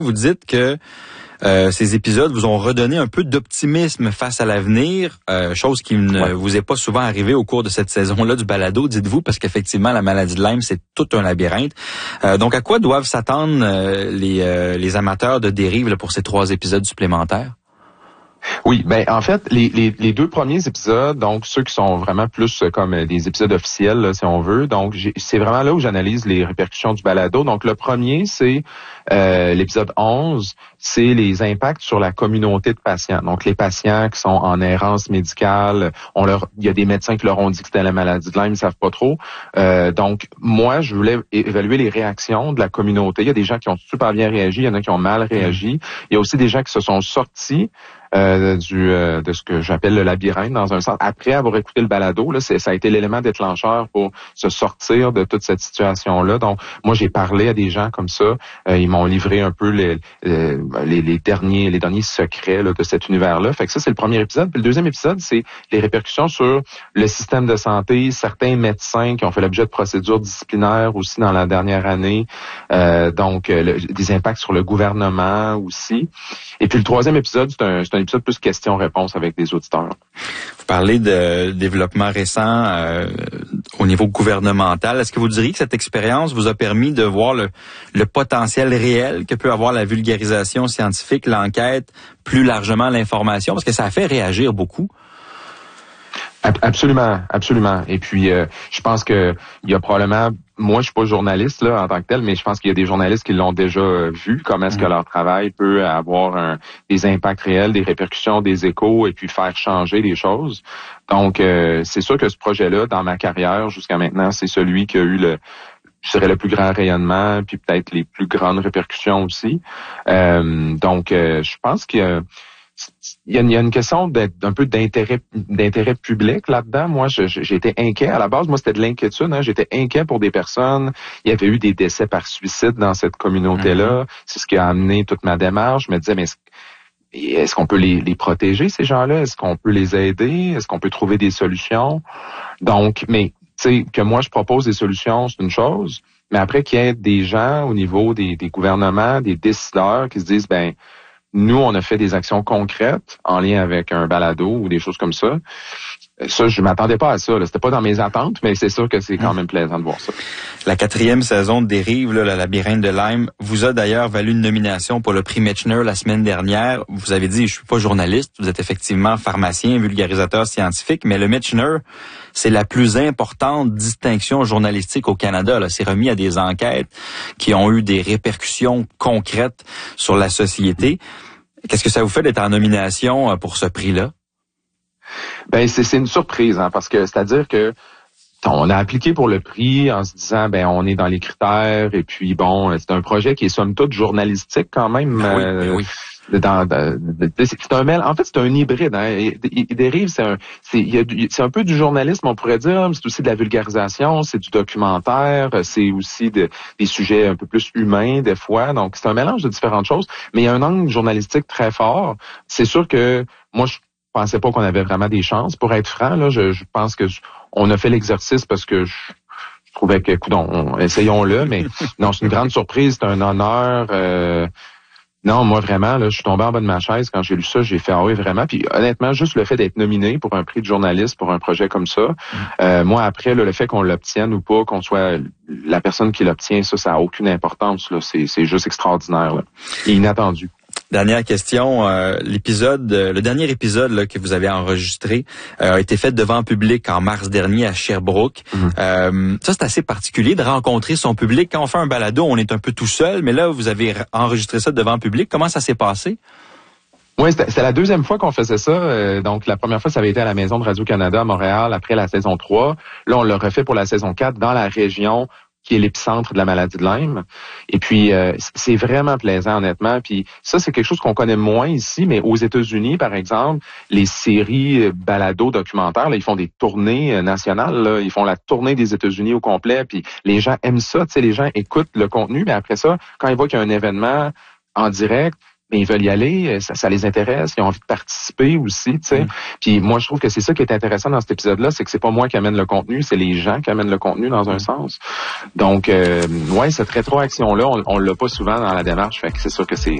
Vous dites que ces épisodes vous ont redonné un peu d'optimisme face à l'avenir, chose qui ne vous est pas souvent arrivée au cours de cette saison-là du balado, dites-vous, parce qu'effectivement, la maladie de Lyme, c'est tout un labyrinthe. Donc, à quoi doivent s'attendre les amateurs de dérive là, pour ces 3 épisodes supplémentaires? Oui, ben en fait, les 2 premiers épisodes, donc ceux qui sont vraiment plus comme des épisodes officiels, là, si on veut, donc c'est vraiment là où j'analyse les répercussions du balado. Donc le premier, c'est l'épisode 11, c'est les impacts sur la communauté de patients. Donc les patients qui sont en errance médicale, il y a des médecins qui leur ont dit que c'était la maladie de Lyme, ils savent pas trop. Donc moi, je voulais évaluer les réactions de la communauté. Il y a des gens qui ont super bien réagi, il y en a qui ont mal réagi. Il y a aussi des gens qui se sont sortis de ce que j'appelle le labyrinthe dans un sens. Après avoir écouté le balado, là, ça a été l'élément déclencheur pour se sortir de toute cette situation-là. Donc, moi, j'ai parlé à des gens comme ça. Ils m'ont livré un peu les derniers secrets là, de cet univers-là. Fait que ça, c'est le premier épisode. Puis le deuxième épisode, c'est les répercussions sur le système de santé, certains médecins qui ont fait l'objet de procédures disciplinaires aussi dans la dernière année. Donc, des impacts sur le gouvernement aussi. Et puis le troisième épisode, c'est un épisode plus questions-réponses avec des auditeurs. Vous parlez de développement récent au niveau gouvernemental. Est-ce que vous diriez que cette expérience vous a permis de voir le potentiel réel que peut avoir la vulgarisation scientifique, l'enquête, plus largement l'information? Parce que ça a fait réagir beaucoup. Absolument, absolument. Et puis, je pense que il y a probablement, moi, je suis pas journaliste là en tant que tel, mais je pense qu'il y a des journalistes qui l'ont déjà vu. Comment est-ce que leur travail peut avoir des impacts réels, des répercussions, des échos, et puis faire changer les choses. Donc, c'est sûr que ce projet-là, dans ma carrière jusqu'à maintenant, c'est celui qui a eu le plus grand rayonnement, puis peut-être les plus grandes répercussions aussi. Donc, je pense qu'il y a une question d'un peu d'intérêt public là-dedans. Moi, j'étais inquiet. À la base, moi, c'était de l'inquiétude. J'étais inquiet pour des personnes. Il y avait eu des décès par suicide dans cette communauté-là. C'est ce qui a amené toute ma démarche. Je me disais, mais est-ce qu'on peut les protéger, ces gens-là? Est-ce qu'on peut les aider? Est-ce qu'on peut trouver des solutions? Donc, mais tu sais, que moi, je propose des solutions, c'est une chose. Mais après, qu'il y ait des gens au niveau des gouvernements, des décideurs qui se disent, ben, nous, on a fait des actions concrètes en lien avec un balado ou des choses comme ça. Ça, je m'attendais pas à ça. Là. C'était pas dans mes attentes, mais c'est sûr que c'est quand même plaisant de voir ça. La 4e saison de Dérive, là, le labyrinthe de Lyme, vous a d'ailleurs valu une nomination pour le prix Michener la semaine dernière. Vous avez dit, je suis pas journaliste, vous êtes effectivement pharmacien, vulgarisateur scientifique, mais le Michener, c'est la plus importante distinction journalistique au Canada. Là. C'est remis à des enquêtes qui ont eu des répercussions concrètes sur la société. Qu'est-ce que ça vous fait d'être en nomination pour ce prix-là? Ben c'est une surprise, parce que c'est-à-dire que on a appliqué pour le prix en se disant ben on est dans les critères et puis bon c'est un projet qui est somme toute journalistique quand même. Oui. C'est un en fait c'est un hybride. Dérive c'est un peu du journalisme on pourrait dire, mais c'est aussi de la vulgarisation, c'est du documentaire, c'est aussi des sujets un peu plus humains des fois. Donc c'est un mélange de différentes choses, mais il y a un angle journalistique très fort. C'est sûr que moi je pensais pas qu'on avait vraiment des chances. Pour être franc, là, je pense que on a fait l'exercice parce que je trouvais que, essayons-le, mais non, c'est une grande surprise, c'est un honneur. Non, moi vraiment, là, je suis tombé en bas de ma chaise quand j'ai lu ça, j'ai fait ah oui vraiment. Puis honnêtement, juste le fait d'être nominé pour un prix de journaliste pour un projet comme ça, moi après là, le fait qu'on l'obtienne ou pas, qu'on soit la personne qui l'obtient, ça a aucune importance. Là, c'est juste extraordinaire là, et inattendu. Dernière question, le dernier épisode là, que vous avez enregistré a été fait devant public en mars dernier à Sherbrooke. Ça, c'est assez particulier de rencontrer son public. Quand on fait un balado, on est un peu tout seul, mais là, vous avez enregistré ça devant public. Comment ça s'est passé? Oui, c'était la 2e fois qu'on faisait ça. Donc, la première fois, ça avait été à la Maison de Radio-Canada à Montréal après la saison 3. Là, on l'a refait pour la saison 4 dans la région qui est l'épicentre de la maladie de Lyme. Et puis, c'est vraiment plaisant, honnêtement. Puis ça, c'est quelque chose qu'on connaît moins ici, mais aux États-Unis, par exemple, les séries balado documentaires, là, ils font des tournées nationales. Là, ils font la tournée des États-Unis au complet. Puis les gens aiment ça. Tu sais, les gens écoutent le contenu, mais après ça, quand ils voient qu'il y a un événement en direct, mais ils veulent y aller, ça les intéresse, ils ont envie de participer aussi, tu sais. Puis moi, je trouve que c'est ça qui est intéressant dans cet épisode-là, c'est que c'est pas moi qui amène le contenu, c'est les gens qui amènent le contenu dans un sens. Donc, ouais, cette rétroaction-là, on l'a pas souvent dans la démarche, fait que c'est sûr que c'est